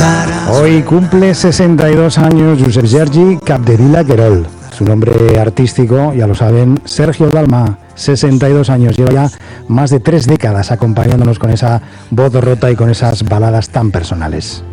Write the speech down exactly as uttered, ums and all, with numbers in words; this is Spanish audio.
Hoy cumple sesenta y dos años Josep Sergi Capdevila Querol. Su nombre artístico, ya lo saben, Sergio Dalma. sesenta y dos años, lleva ya más de tres décadas acompañándonos con esa voz rota y con esas baladas tan personales.